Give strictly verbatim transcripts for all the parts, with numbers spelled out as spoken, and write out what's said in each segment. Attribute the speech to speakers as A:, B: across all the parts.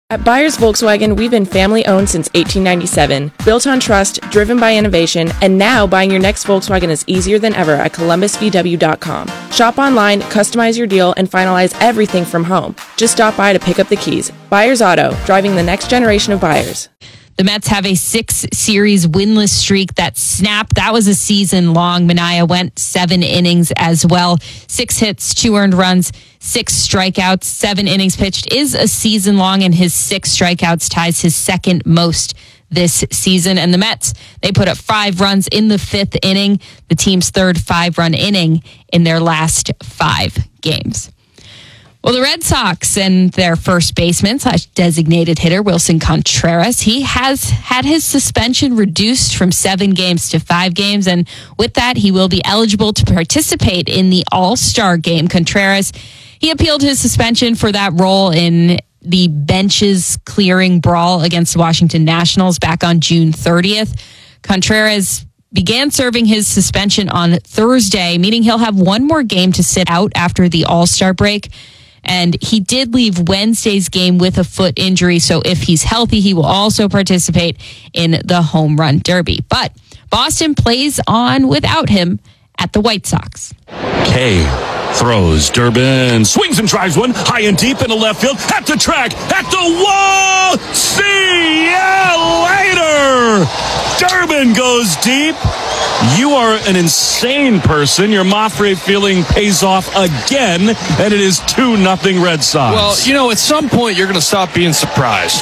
A: At Byers Volkswagen, we've been family-owned since eighteen ninety-seven, built on trust, driven by innovation, and now buying your next Volkswagen is easier than ever at Columbus V W dot com. Shop online, customize your deal, and finalize everything from home. Just stop by to pick up the keys. Byers Auto, driving the next generation of buyers.
B: The Mets have a six-series winless streak that snapped. That was a season long. Manaea went seven innings as well. Six hits, two earned runs, six strikeouts, seven innings pitched is a season long, and his six strikeouts ties his second most this season. And the Mets, they put up five runs in the fifth inning, the team's third five-run inning in their last five games. Well, the Red Sox and their first baseman slash designated hitter, Wilson Contreras, he has had his suspension reduced from seven games to five games. And with that, he will be eligible to participate in the All-Star game. Contreras, he appealed his suspension for that role in the benches clearing brawl against the Washington Nationals back on June thirtieth. Contreras began serving his suspension on Thursday, meaning he'll have one more game to sit out after the All-Star break. And he did leave Wednesday's game with a foot injury, so if he's healthy, he will also participate in the Home Run Derby. But Boston plays on without him at the White Sox.
C: K throws. Durbin swings and drives one high and deep into left field. At the track, at the wall. See ya later. Durbin goes deep. You are an insane person. Your Mafre feeling pays off again, and it is two nothing Red Sox.
D: Well, you know, at some point you're going to stop being surprised.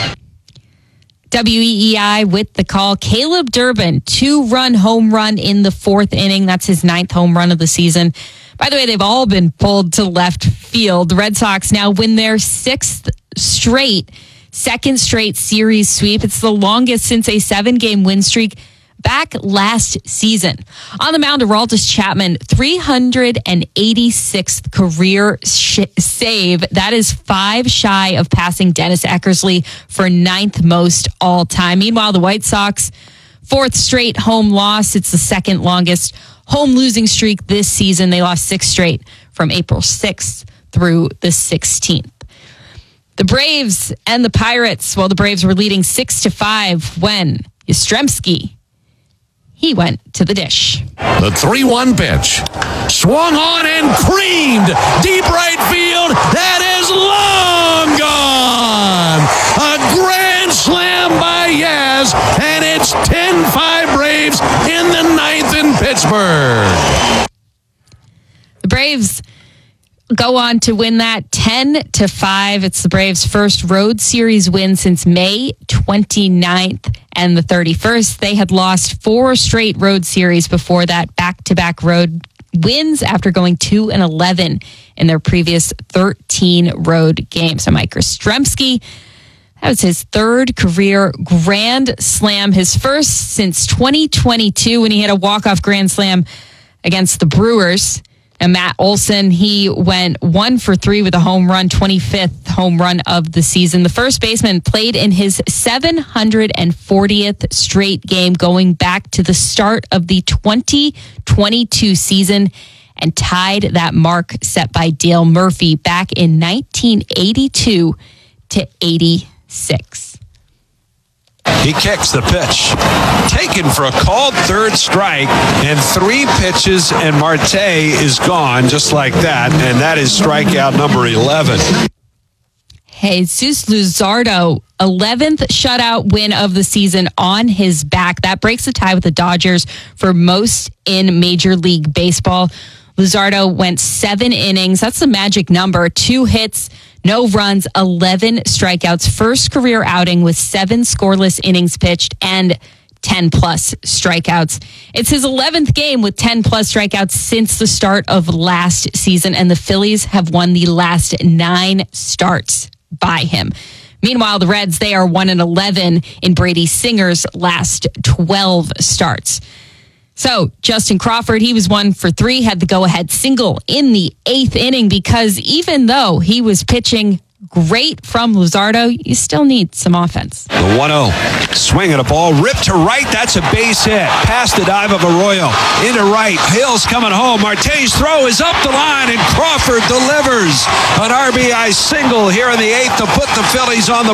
B: W E E I with the call. Caleb Durbin, two-run home run in the fourth inning. That's his ninth home run of the season. By the way, they've all been pulled to left field. The Red Sox now win their sixth straight, second straight series sweep. It's the longest since a seven-game win streak back last season. On the mound, Aroldis Chapman, three hundred eighty-sixth career sh- save. That is five shy of passing Dennis Eckersley for ninth most all time. Meanwhile, the White Sox, fourth straight home loss. It's the second longest home losing streak this season. They lost six straight from April sixth through the sixteenth. The Braves and the Pirates, well, the Braves were leading six to five when Yastrzemski, he went to the dish.
E: The three one pitch. Swung on and creamed. Deep right field. That is long gone. A grand slam by Yaz. And it's ten five Braves in the ninth in Pittsburgh.
B: The Braves go on to win that ten to five. It's the Braves' first road series win since May twenty-ninth and the thirty-first. They had lost four straight road series before that, back-to-back road wins after going two and eleven in their previous thirteen road games. So Mike Yastrzemski, that was his third career grand slam, his first since twenty twenty-two when he had a walk-off grand slam against the Brewers. And Matt Olson, he went one for three with a home run, twenty-fifth home run of the season. The first baseman played in his seven hundred fortieth straight game going back to the start of the twenty twenty-two season and tied that mark set by Dale Murphy back in nineteen eighty-two to eighty-six.
F: He kicks the pitch. Taken for a called third strike and three pitches, and Marte is gone just like that. And that is strikeout number eleven.
B: Jesus Luzardo, eleventh shutout win of the season on his back. That breaks the tie with the Dodgers for most in Major League Baseball. Luzardo went seven innings. That's the magic number. Two hits, no runs, eleven strikeouts. First career outing with seven scoreless innings pitched and ten plus strikeouts. It's his eleventh game with ten plus strikeouts since the start of last season, and the Phillies have won the last nine starts by him. Meanwhile, the Reds, they are one and eleven in Brady Singer's last twelve starts. So Justin Crawford, he was one for three, had the go-ahead single in the eighth inning because even though he was pitching great from Luzardo, you still need some offense.
F: The one oh. Swing at a ball, ripped to right. That's a base hit. Past the dive of Arroyo. Into right. Hill's coming home. Marte's throw is up the line, and Crawford delivers an R B I single here in the eighth to put the Phillies on the